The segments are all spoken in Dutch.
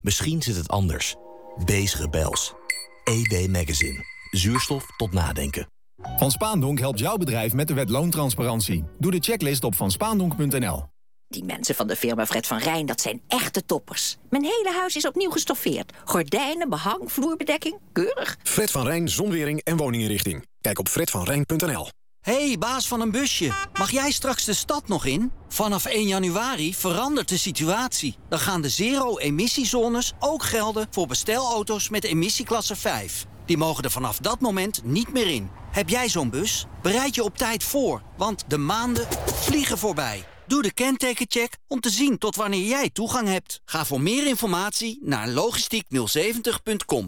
Misschien zit het anders. Wees rebels. EW Magazine. Zuurstof tot nadenken. Van Spaandonk helpt jouw bedrijf met de wet loontransparantie. Doe de checklist op vanspaandonk.nl. Die mensen van de firma Fred van Rijn, dat zijn echte toppers. Mijn hele huis is opnieuw gestoffeerd. Gordijnen, behang, vloerbedekking, keurig. Fred van Rijn Zonwering en woninginrichting. Kijk op fredvanrijn.nl. Hey, baas van een busje. Mag jij straks de stad nog in? Vanaf 1 januari verandert de situatie. Dan gaan de zero-emissiezones ook gelden voor bestelauto's met emissieklasse 5. Die mogen er vanaf dat moment niet meer in. Heb jij zo'n bus? Bereid je op tijd voor, want de maanden vliegen voorbij. Doe de kentekencheck om te zien tot wanneer jij toegang hebt. Ga voor meer informatie naar logistiek070.com.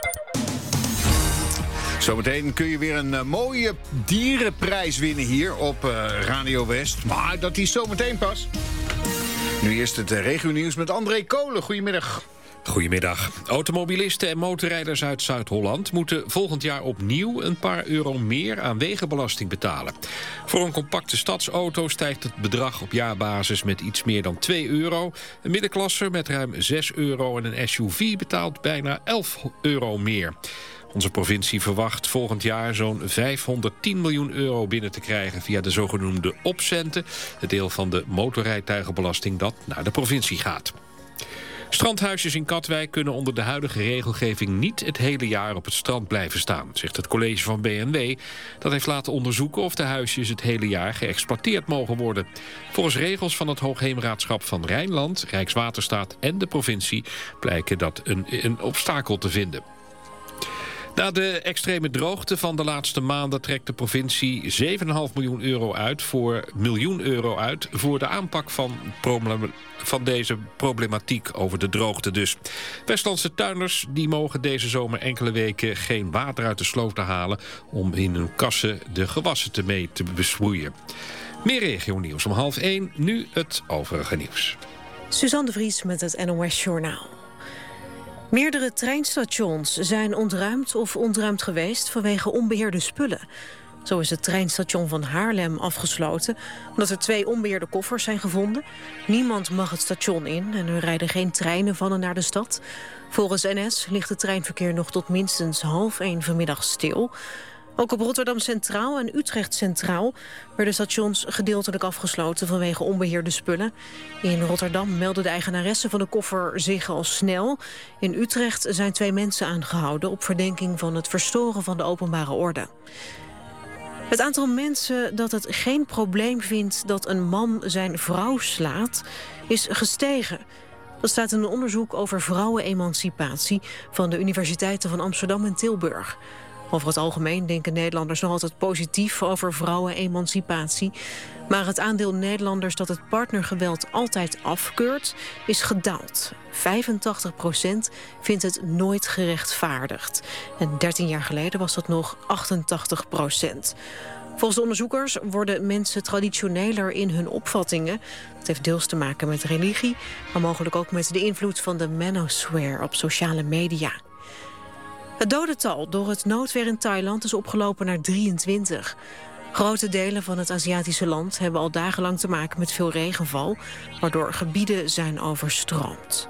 Zometeen kun je weer een mooie dierenprijs winnen hier op Radio West. Maar dat is zometeen pas. Nu eerst het regionieuws met André Kolen. Goedemiddag. Goedemiddag. Automobilisten en motorrijders uit Zuid-Holland moeten volgend jaar opnieuw een paar euro meer aan wegenbelasting betalen. Voor een compacte stadsauto stijgt het bedrag op jaarbasis met iets meer dan 2 euro. Een middenklasser met ruim 6 euro en een SUV betaalt bijna 11 euro meer. Onze provincie verwacht volgend jaar zo'n 510 miljoen euro binnen te krijgen via de zogenoemde opcenten, het deel van de motorrijtuigenbelasting dat naar de provincie gaat. Strandhuisjes in Katwijk kunnen onder de huidige regelgeving niet het hele jaar op het strand blijven staan, zegt het college van BNW. Dat heeft laten onderzoeken of de huisjes het hele jaar geëxploiteerd mogen worden. Volgens regels van het Hoogheemraadschap van Rijnland, Rijkswaterstaat en de provincie blijken dat een obstakel te vinden. Na de extreme droogte van de laatste maanden trekt de provincie 7,5 miljoen euro uit voor de aanpak van deze problematiek over de droogte dus. Westlandse tuinders die mogen deze zomer enkele weken geen water uit de sloot te halen om in hun kassen de gewassen mee te besproeien. Meer regionieuws om 12:30, nu het overige nieuws. Suzanne de Vries met het NOS Journaal. Meerdere treinstations zijn ontruimd of ontruimd geweest vanwege onbeheerde spullen. Zo is het treinstation van Haarlem afgesloten omdat er 2 onbeheerde koffers zijn gevonden. Niemand mag het station in en er rijden geen treinen van en naar de stad. Volgens NS ligt het treinverkeer nog tot minstens 12:30 vanmiddag stil. Ook op Rotterdam Centraal en Utrecht Centraal werden stations gedeeltelijk afgesloten vanwege onbeheerde spullen. In Rotterdam meldden de eigenaressen van de koffer zich al snel. In Utrecht zijn 2 mensen aangehouden op verdenking van het verstoren van de openbare orde. Het aantal mensen dat het geen probleem vindt dat een man zijn vrouw slaat, is gestegen. Dat staat in een onderzoek over vrouwenemancipatie van de universiteiten van Amsterdam en Tilburg. Over het algemeen denken Nederlanders nog altijd positief over vrouwenemancipatie. Maar het aandeel Nederlanders dat het partnergeweld altijd afkeurt, is gedaald. 85% vindt het nooit gerechtvaardigd. En 13 jaar geleden was dat nog 88%. Volgens de onderzoekers worden mensen traditioneler in hun opvattingen. Dat heeft deels te maken met religie, maar mogelijk ook met de invloed van de manosphere op sociale media. Het dodental door het noodweer in Thailand is opgelopen naar 23. Grote delen van het Aziatische land hebben al dagenlang te maken met veel regenval, waardoor gebieden zijn overstroomd.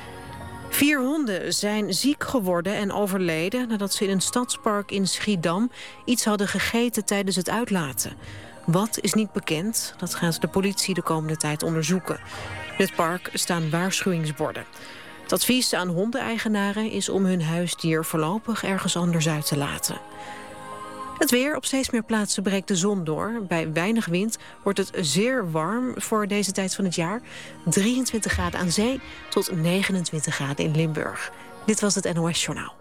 4 honden zijn ziek geworden en overleden nadat ze in een stadspark in Schiedam iets hadden gegeten tijdens het uitlaten. Wat is niet bekend, dat gaat de politie de komende tijd onderzoeken. In het park staan waarschuwingsborden. Het advies aan hondeneigenaren is om hun huisdier voorlopig ergens anders uit te laten. Het weer, op steeds meer plaatsen breekt de zon door. Bij weinig wind wordt het zeer warm voor deze tijd van het jaar. 23 graden aan zee tot 29 graden in Limburg. Dit was het NOS Journaal.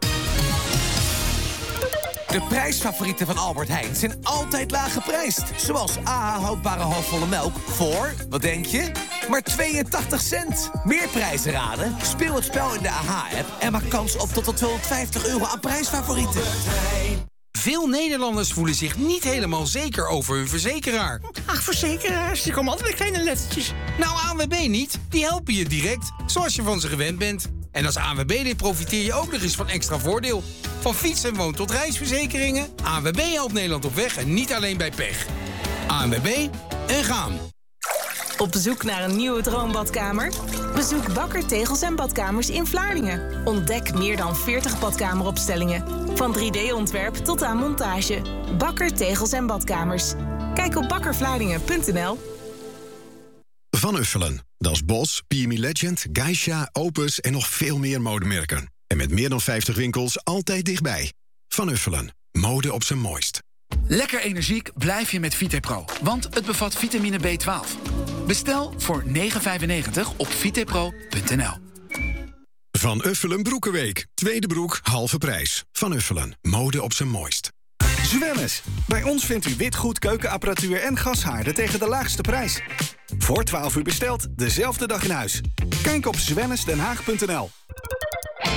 De prijsfavorieten van Albert Heijn zijn altijd laag geprijsd. Zoals AH houdbare halfvolle melk voor, wat denk je? Maar 82 cent. Meer prijzen raden? Speel het spel in de AH-app en maak kans op tot €250 aan prijsfavorieten. Veel Nederlanders voelen zich niet helemaal zeker over hun verzekeraar. Ach, verzekeraars, die komen altijd met kleine lettertjes. Nou, ANWB niet. Die helpen je direct, zoals je van ze gewend bent. En als ANWB-lid profiteer je ook nog eens van extra voordeel. Van fiets- en woon- tot reisverzekeringen. ANWB helpt Nederland op weg en niet alleen bij pech. ANWB en gaan. Op zoek naar een nieuwe droombadkamer? We Bezoek Bakker Tegels en Badkamers in Vlaardingen. Ontdek meer dan 40 badkameropstellingen. Van 3D-ontwerp tot aan montage. Bakker Tegels en Badkamers. Kijk op bakkervlaardingen.nl. Van Uffelen. Dat is Bos, PME Legend, Geisha, Opus en nog veel meer modemerken. En met meer dan 50 winkels altijd dichtbij. Van Uffelen. Mode op zijn mooist. Lekker energiek blijf je met VitePro, want het bevat vitamine B12. Bestel voor €9,95 op vitepro.nl. Van Uffelen Broekenweek. Tweede broek, halve prijs. Van Uffelen. Mode op zijn mooist. Zwemmes. Bij ons vindt u witgoed, keukenapparatuur en gashaarden tegen de laagste prijs. Voor 12 uur besteld, dezelfde dag in huis. Kijk op zwemmesdenhaag.nl.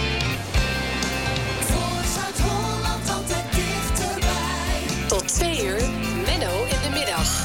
Tot 2 uur